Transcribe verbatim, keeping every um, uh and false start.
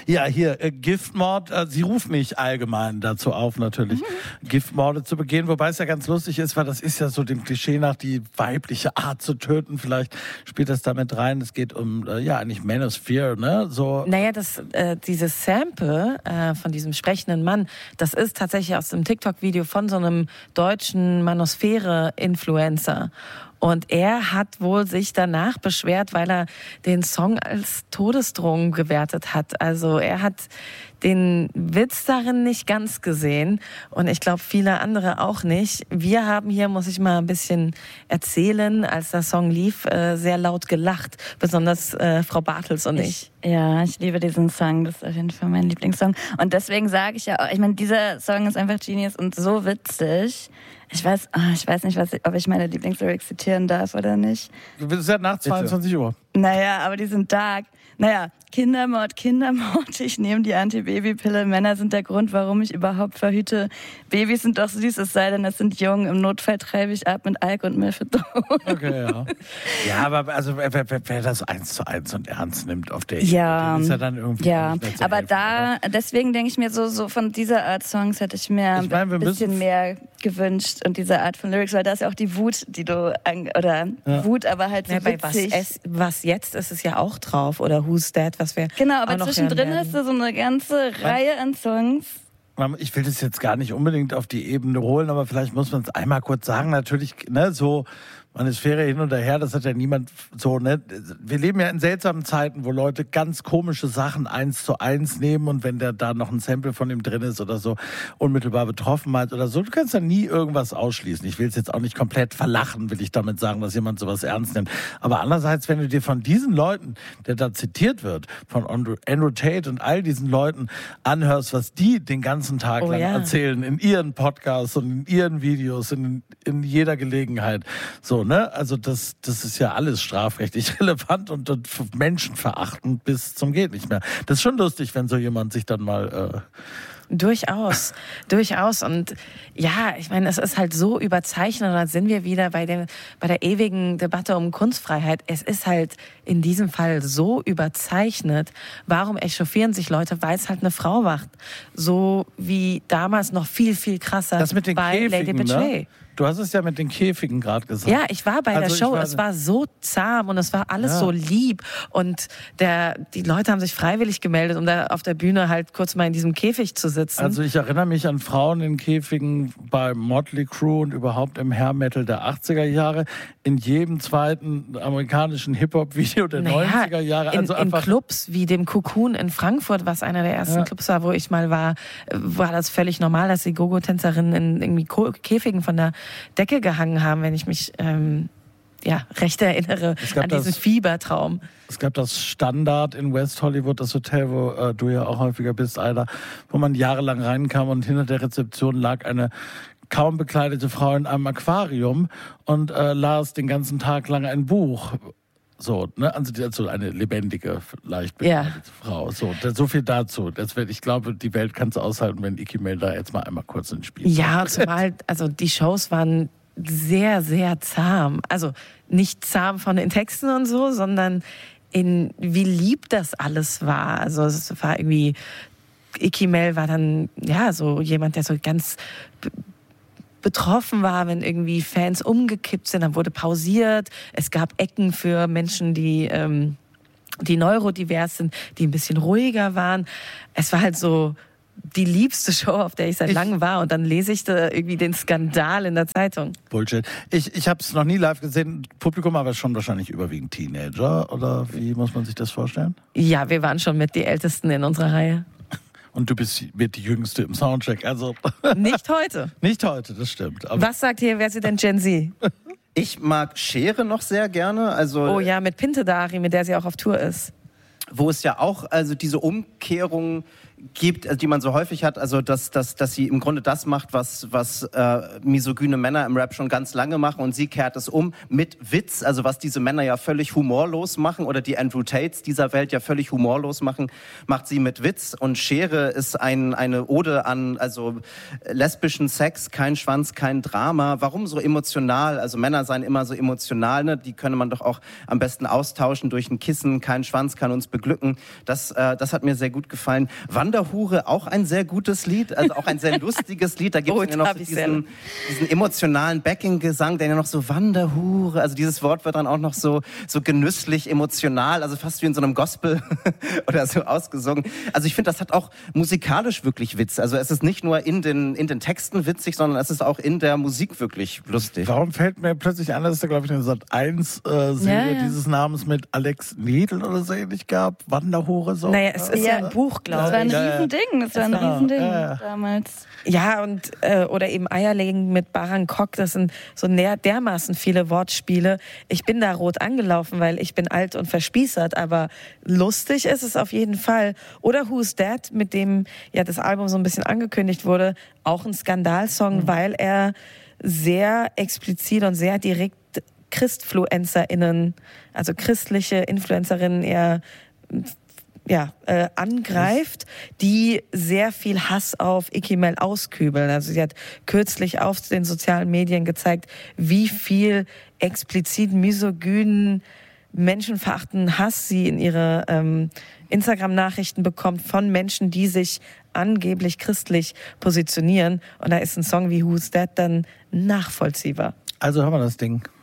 Ja, hier, äh, Giftmord. Äh, sie ruft mich allgemein dazu auf, natürlich, mhm. Giftmorde zu begehen. Wobei es ja ganz lustig ist, weil das ist ja so dem Klischee nach, die weibliche Art zu töten. Vielleicht spielt das damit rein. Es geht um, äh, ja, eigentlich Manosphere, ne? So. Naja, das, äh, dieses Sample äh, von diesem sprechenden Mann, das ist tatsächlich aus dem TikTok-Video von so einem deutschen Manosphere-Influencer. Und er hat wohl sich danach beschwert, weil er den Song als Todesdrohung gewertet hat. Also er hat den Witz darin nicht ganz gesehen und ich glaube viele andere auch nicht. Wir haben hier, muss ich mal ein bisschen erzählen, als der Song lief, äh, sehr laut gelacht, besonders äh, Frau Bartels und ich. ich. Ja, ich liebe diesen Song, das ist auf jeden Fall mein Lieblingssong. Und deswegen sage ich ja auch, ich meine, dieser Song ist einfach genius und so witzig. Ich weiß, oh, ich weiß nicht, was, ob ich meine Lieblingslyrics zitieren darf oder nicht. Du bist ja nach zweiundzwanzig Uhr. Naja, aber die sind dark. Naja, Kindermord, Kindermord, ich nehme die Antibabypille. Männer sind der Grund, warum ich überhaupt verhüte. Babys sind doch süß, es sei denn, es sind jung. Im Notfall treibe ich ab mit Alk und Methadon. Okay, ja. Ja, aber also wer, wer, wer das eins zu eins und ernst nimmt auf der ja, Ebene, ist ja dann irgendwie ja. nicht mehr zu aber helfen, da, oder? Deswegen denke ich mir so, so von dieser Art Songs hätte ich mir ich mein, ein bisschen mehr gewünscht und diese Art von Lyrics, weil da ist ja auch die Wut, die du, oder ja. Wut, aber halt so ja, bei was, es, was jetzt ist es ja auch drauf, oder Who's That, was wir Genau, aber auch zwischendrin hast du so eine ganze Reihe an Songs. Ich will das jetzt gar nicht unbedingt auf die Ebene holen, aber vielleicht muss man es einmal kurz sagen. Natürlich, ne, so Manosphere hin und her, das hat ja niemand so, ne? Wir leben ja in seltsamen Zeiten, wo Leute ganz komische Sachen eins zu eins nehmen und wenn der da noch ein Sample von ihm drin ist oder so, unmittelbar betroffen meint oder so, du kannst da nie irgendwas ausschließen. Ich will es jetzt auch nicht komplett verlachen, will ich damit sagen, dass jemand sowas ernst nimmt. Aber andererseits, wenn du dir von diesen Leuten, der da zitiert wird, von Andrew, Andrew Tate und all diesen Leuten anhörst, was die den ganzen Tag oh, lang ja. erzählen, in ihren Podcasts und in ihren Videos, in, in jeder Gelegenheit, so, ne? Also das, das ist ja alles strafrechtlich relevant und, und menschenverachtend bis zum geht nicht mehr. Das ist schon lustig, wenn so jemand sich dann mal... Äh Durchaus, durchaus. Und ja, ich meine, es ist halt so überzeichnet, und da sind wir wieder bei, dem, bei der ewigen Debatte um Kunstfreiheit. Es ist halt in diesem Fall so überzeichnet. Warum echauffieren sich Leute, weil es halt eine Frau macht? So wie damals noch viel, viel krasser das mit den bei Käfigen, Lady Betray. Ne? Du hast es ja mit den Käfigen gerade gesagt. Ja, ich war bei also der Show. War, es war so zahm und es war alles ja. so lieb. Und der, die Leute haben sich freiwillig gemeldet, um da auf der Bühne halt kurz mal in diesem Käfig zu sitzen. Also ich erinnere mich an Frauen in Käfigen bei Motley Crue und überhaupt im Hair Metal der achtziger Jahre. In jedem zweiten amerikanischen Hip-Hop-Video der naja, neunziger Jahre. Also in, in Clubs wie dem Cocoon in Frankfurt, was einer der ersten ja. Clubs war, wo ich mal war, war das völlig normal, dass die Gogo-Tänzerinnen in irgendwie Käfigen von der Decke gehangen haben, wenn ich mich ähm, ja, recht erinnere an diesen das, Fiebertraum. Es gab das Standard in West Hollywood, das Hotel, wo äh, du ja auch häufiger bist, Alter, wo man jahrelang reinkam und hinter der Rezeption lag eine kaum bekleidete Frau in einem Aquarium und äh, las den ganzen Tag lang ein Buch. So, ne, also eine lebendige, leicht bekleidete ja. Frau. So, so viel dazu. Das wird, ich glaube, die Welt kann es aushalten, wenn Icky Mail da jetzt mal einmal kurz ins Spiel kommt. Ja, zumal, also die Shows waren sehr, sehr zahm. Also nicht zahm von den Texten und so, sondern in wie lieb das alles war. Also es war irgendwie, Icky Mel war dann ja so jemand, der so ganz b- betroffen war, wenn irgendwie Fans umgekippt sind. Dann wurde pausiert. Es gab Ecken für Menschen, die ähm, die neurodivers sind, die ein bisschen ruhiger waren. Es war halt so die liebste Show, auf der ich seit ich, langem war. Und dann lese ich da irgendwie den Skandal in der Zeitung. Bullshit. Ich, ich habe es noch nie live gesehen. Publikum aber schon wahrscheinlich überwiegend Teenager. Oder wie muss man sich das vorstellen? Ja, wir waren schon mit die Ältesten in unserer Reihe. Und du bist mit die Jüngste im Soundcheck. Also nicht heute. Nicht heute, das stimmt. Aber was sagt hier, wer ist denn Gen Z? Ich mag Schere noch sehr gerne. Also, oh ja, mit Pinte Dari, mit der sie auch auf Tour ist. Wo es ja auch also diese Umkehrung gibt, die man so häufig hat, also dass, dass, dass sie im Grunde das macht, was, was äh, misogyne Männer im Rap schon ganz lange machen, und sie kehrt es um mit Witz, also was diese Männer ja völlig humorlos machen oder die Andrew Tates dieser Welt ja völlig humorlos machen, macht sie mit Witz. Und Schere ist ein, eine Ode an also lesbischen Sex, kein Schwanz, kein Drama. Warum so emotional? Also Männer seien immer so emotional, ne? Die könne man doch auch am besten austauschen durch ein Kissen, kein Schwanz kann uns beglücken. Das, äh, das hat mir sehr gut gefallen. Wanderhure, auch ein sehr gutes Lied, also auch ein sehr lustiges Lied. Da gibt es ja noch so diesen, diesen emotionalen Backing-Gesang, der ja noch so Wanderhure, also dieses Wort wird dann auch noch so, so genüsslich, emotional, also fast wie in so einem Gospel oder so ausgesungen. Also ich finde, das hat auch musikalisch wirklich Witz. Also es ist nicht nur in den, in den Texten witzig, sondern es ist auch in der Musik wirklich lustig. Warum fällt mir plötzlich an, dass es da, glaube ich, eine Sat eins äh, Serie ja, ja. dieses Namens mit Alex Niedl oder so ähnlich gab? Wanderhure so? Naja, es ist ja, ja ein Buch, glaube ich. Das war ein Ja, ja. Riesending, das war ein Ja, Riesending ja, ja. damals. Ja, und äh, oder eben Eierlegen mit Bangkok, das sind so näher, dermaßen viele Wortspiele. Ich bin da rot angelaufen, weil ich bin alt und verspießert, aber lustig ist es auf jeden Fall. Oder Who's That, mit dem ja das Album so ein bisschen angekündigt wurde, auch ein Skandalsong, mhm. weil er sehr explizit und sehr direkt ChristfluencerInnen, also christliche Influencerinnen eher ja, äh, angreift, die sehr viel Hass auf Ikimel auskübeln. Also sie hat kürzlich auf den sozialen Medien gezeigt, wie viel explizit misogynen, menschenverachtenden Hass sie in ihre ähm, Instagram-Nachrichten bekommt von Menschen, die sich angeblich christlich positionieren. Und da ist ein Song wie Who's That dann nachvollziehbar. Also haben wir das Ding.